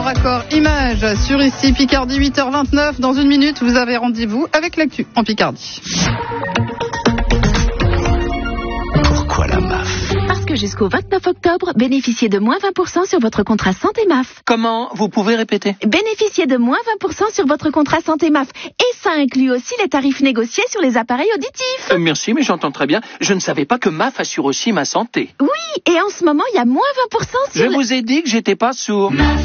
Corps à corps image sur ici Picardie, 8h29. Dans une minute, vous avez rendez-vous avec l'actu en Picardie. Pourquoi la MAF? Parce que jusqu'au 29 octobre, bénéficiez de moins 20% sur votre contrat santé MAF. Comment? Vous pouvez répéter? Bénéficiez de moins 20% sur votre contrat santé MAF. Et ça inclut aussi les tarifs négociés sur les appareils auditifs. Merci, mais j'entends très bien. Je ne savais pas que MAF assure aussi ma santé. Oui, et en ce moment, il y a moins 20% sur... Je vous ai dit que j'étais pas sourd. MAF.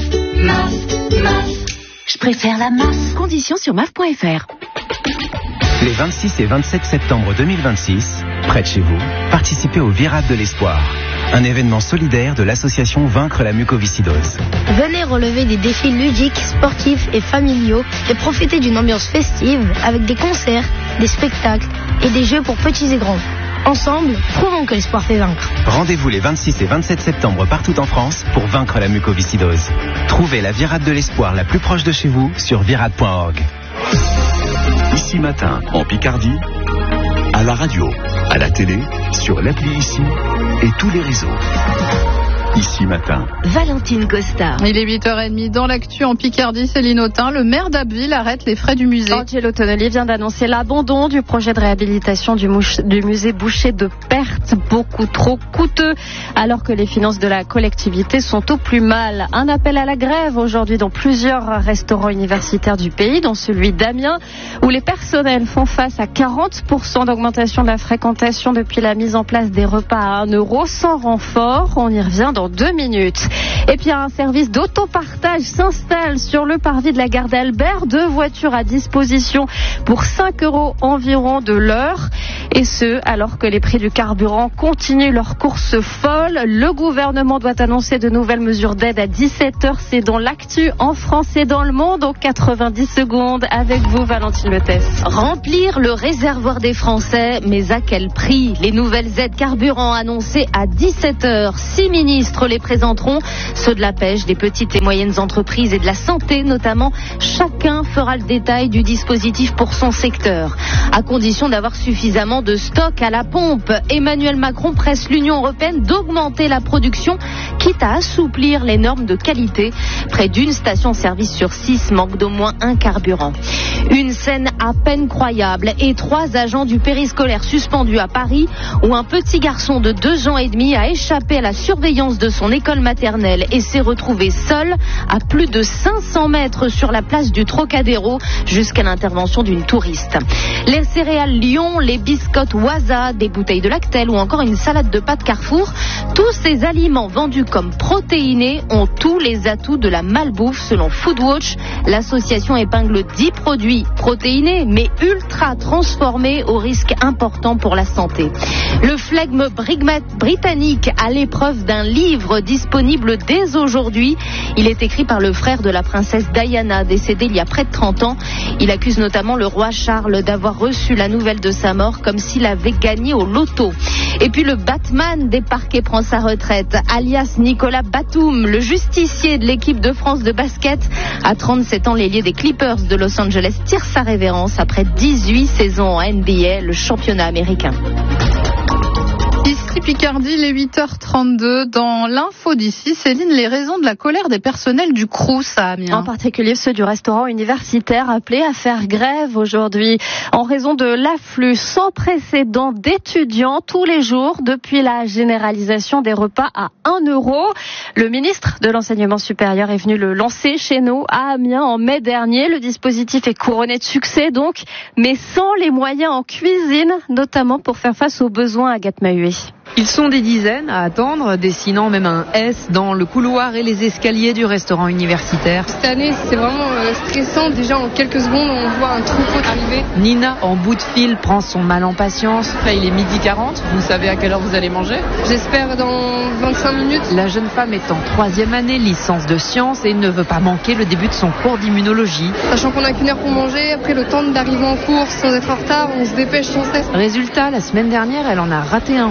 Je préfère la MAF. Conditions sur MAF.fr. Les 26 et 27 septembre 2026, près de chez vous, participez au Virade de l'Espoir, un événement solidaire de l'association Vaincre la mucoviscidose. Venez relever des défis ludiques, sportifs et familiaux et profiter d'une ambiance festive avec des concerts, des spectacles et des jeux pour petits et grands. Ensemble, prouvons que l'espoir fait vaincre. Rendez-vous les 26 et 27 septembre partout en France pour vaincre la mucoviscidose. Trouvez la Virade de l'Espoir la plus proche de chez vous sur virade.org. Ici Matin, en Picardie, à la radio, à la télé, sur l'appli Ici et tous les réseaux. Ici Matin. Valentine Costa. Il est 8h30 dans l'actu en Picardie. Céline Autain, le maire d'Abbeville arrête les frais du musée. Angelo Tonelli vient d'annoncer l'abandon du projet de réhabilitation du musée Boucher de Perthes, beaucoup trop coûteux, alors que les finances de la collectivité sont au plus mal. Un appel à la grève aujourd'hui dans plusieurs restaurants universitaires du pays, dont celui d'Amiens, où les personnels font face à 40% d'augmentation de la fréquentation depuis la mise en place des repas à 1 € sans renfort. On y revient dans 2 minutes. Et puis un service d'autopartage s'installe sur le parvis de la gare d'Albert. 2 voitures à disposition pour 5 € environ de l'heure. Et ce, alors que les prix du carburant continuent leur course folle. Le gouvernement doit annoncer de nouvelles mesures d'aide à 17h. C'est dans l'actu en France et dans le monde aux 90 secondes. Avec vous, Valentine Letès. Remplir le réservoir des Français, mais à quel prix? Les nouvelles aides carburant annoncées à 17h. 6 ministres les présenteront, ceux de la pêche, des petites et moyennes entreprises et de la santé notamment. Chacun fera le détail du dispositif pour son secteur, à condition d'avoir suffisamment de stock à la pompe. Emmanuel Macron presse l'Union européenne d'augmenter la production, quitte à assouplir les normes de qualité. Près d'une station-service sur 6 manque d'au moins un carburant. Une scène à peine croyable et 3 agents du périscolaire suspendus à Paris, où un petit garçon de 2 ans et demi a échappé à la surveillance de son école maternelle et s'est retrouvé seul à plus de 500 mètres sur la place du Trocadéro jusqu'à l'intervention d'une touriste. Les céréales Lion, les biscottes Waza, des bouteilles de Lactel ou encore une salade de pâtes Carrefour, tous ces aliments vendus comme protéinés ont tous les atouts de la malbouffe selon Foodwatch. L'association épingle 10 produits protéinés mais ultra transformés au risque important pour la santé. Le flegme britannique à l'épreuve d'un livre disponible dès aujourd'hui. Il est écrit par le frère de la princesse Diana, décédée il y a près de 30 ans. Il accuse notamment le roi Charles d'avoir reçu la nouvelle de sa mort comme s'il avait gagné au loto. Et puis le Batman des parquets prend sa retraite, alias Nicolas Batum, le justicier de l'équipe de France de basket. À 37 ans, l'ailier des Clippers de Los Angeles tire sa révérence après 18 saisons en NBA, le championnat américain. Ici Picardie, les 8h32. Dans l'info d'ici, Céline, les raisons de la colère des personnels du Crous à Amiens. En particulier ceux du restaurant universitaire appelés à faire grève aujourd'hui en raison de l'afflux sans précédent d'étudiants tous les jours depuis la généralisation des repas à 1 €. Le ministre de l'Enseignement supérieur est venu le lancer chez nous à Amiens en mai dernier. Le dispositif est couronné de succès donc, mais sans les moyens en cuisine, notamment pour faire face aux besoins à Agathe-Mahué. Ils sont des dizaines à attendre, dessinant même un S dans le couloir et les escaliers du restaurant universitaire. Cette année, c'est vraiment stressant. Déjà, en quelques secondes, on voit un troupeau arriver. Nina, en bout de fil, prend son mal en patience. Là, il est 12h40. Vous savez à quelle heure vous allez manger? J'espère dans 25 minutes. La jeune femme est en 3e année, licence de sciences, et ne veut pas manquer le début de son cours d'immunologie. Sachant qu'on n'a qu'une heure pour manger, après le temps d'arriver en cours sans être en retard, on se dépêche sans cesse. Résultat, la semaine dernière, elle en a raté un repas.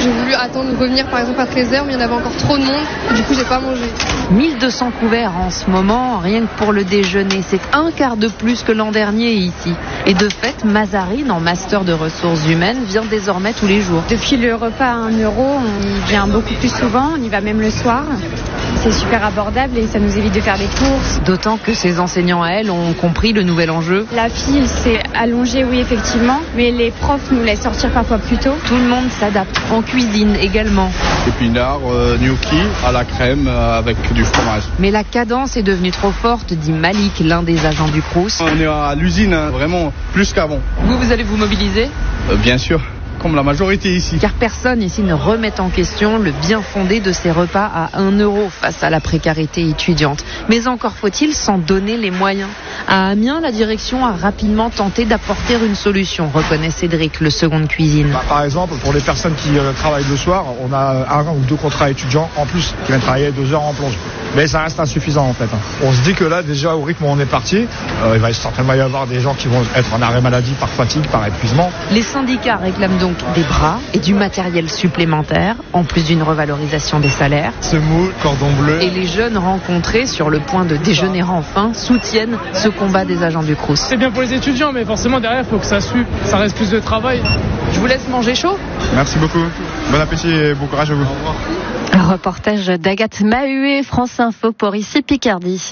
J'ai voulu attendre de revenir par exemple à 13h, mais il y en avait encore trop de monde. Du coup, j'ai pas mangé. 1200 couverts en ce moment, rien que pour le déjeuner. C'est un quart de plus que l'an dernier ici. Et de fait, Mazarine, en master de ressources humaines, vient désormais tous les jours. Depuis le repas à 1 €, on y vient beaucoup plus souvent, on y va même le soir. C'est super abordable et ça nous évite de faire des courses. D'autant que ces enseignants à elle ont compris le nouvel enjeu. La file s'est allongée, oui, effectivement, mais les profs nous laissent sortir parfois plus tôt. Tout le monde s'adapte. En cuisine également. Épinards, gnocchi à la crème avec du fromage. Mais la cadence est devenue trop forte, dit Malik, l'un des agents du Crous. On est à l'usine, vraiment plus qu'avant. Vous allez vous mobiliser ? Bien sûr. Comme la majorité ici. Car personne ici ne remet en question le bien fondé de ces repas à 1 € face à la précarité étudiante. Mais encore faut-il s'en donner les moyens. À Amiens, la direction a rapidement tenté d'apporter une solution, reconnaît Cédric, le second de cuisine. Par exemple, pour les personnes qui travaillent le soir, on a 1 ou 2 contrats étudiants en plus qui viennent travailler 2 heures en plonge. Mais ça reste insuffisant en fait. On se dit que là, déjà au rythme où on est parti, il va certainement y avoir des gens qui vont être en arrêt maladie par fatigue, par épuisement. Les syndicats réclament donc des bras et du matériel supplémentaire, en plus d'une revalorisation des salaires. Semoule, cordon bleu. Et les jeunes rencontrés sur le point de déjeuner enfin soutiennent ce combat des agents du Crous. C'est bien pour les étudiants, mais forcément derrière, il faut que ça suive. Ça reste plus de travail. Je vous laisse manger chaud. Merci beaucoup. Bon appétit et bon courage à vous. Au revoir. Un reportage d'Agathe Mahuet, France Info pour ici Picardie.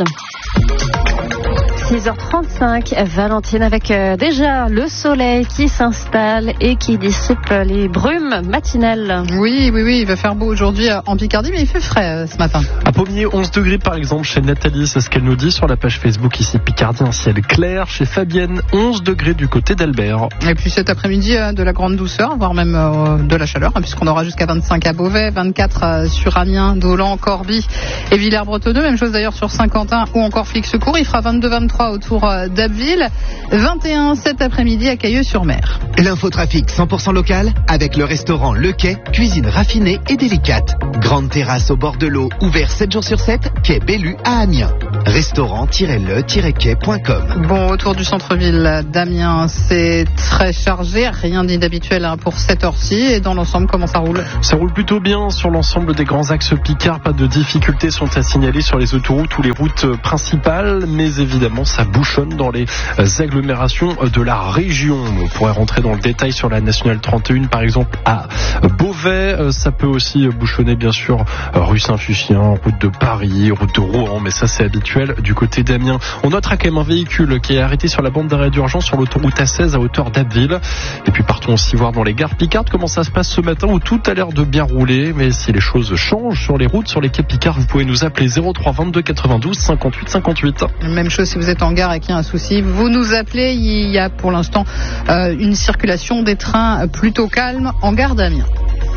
6h35, Valentine, avec déjà le soleil qui s'installe et qui dissipe les brumes matinales. Oui, il va faire beau aujourd'hui en Picardie, mais il fait frais ce matin. À Pommier, 11 degrés par exemple chez Nathalie, c'est ce qu'elle nous dit sur la page Facebook ici Picardie, un ciel clair. Chez Fabienne, 11 degrés du côté d'Albert. Et puis cet après-midi, de la grande douceur, voire même de la chaleur, puisqu'on aura jusqu'à 25 à Beauvais, 24 sur Amiens, Dolan, Corbie et Villers-Bretonneux. Même chose d'ailleurs sur Saint-Quentin ou encore Flix-Secours. Il fera 22-23 autour d'Abbeville, 21 cet après-midi à Cailleux-sur-Mer. L'infotrafic 100% local avec le restaurant Le Quai, cuisine raffinée et délicate. Grande terrasse au bord de l'eau, ouvert 7 jours sur 7, quai Bellu à Amiens. Restaurant-le-quai.com. Bon, autour du centre-ville d'Amiens, c'est très chargé, rien d'inhabituel pour cette heure-ci. Et dans l'ensemble, comment ça roule ? Ça roule plutôt bien sur l'ensemble des grands axes Picard. Pas de difficultés sont à signaler sur les autoroutes ou les routes principales, mais évidemment, ça bouchonne dans les agglomérations de la région. On pourrait rentrer dans le détail sur la nationale 31 par exemple à Beauvais. Ça peut aussi bouchonner bien sûr rue Saint-Fuchsien, route de Paris, route de Rouen, mais ça c'est habituel du côté d'Amiens. On notera quand même un véhicule qui est arrêté sur la bande d'arrêt d'urgence sur l'autoroute A16 à hauteur d'Abbeville. Et puis partons aussi voir dans les gares Picardes comment ça se passe ce matin où tout a l'air de bien rouler, mais si les choses changent sur les routes, sur les quais Picards, vous pouvez nous appeler 03 22 92 58 58. Même chose si vous êtes en gare et qu'il y a un souci, vous nous appelez. Il y a pour l'instant une circulation des trains plutôt calme en gare d'Amiens.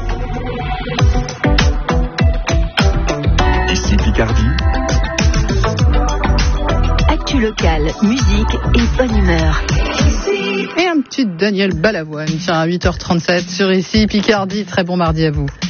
Ici Picardie. Actu local, musique et bonne humeur. Et un petit Daniel Balavoine, tiens, à 8h37 sur ici Picardie. Très bon mardi à vous.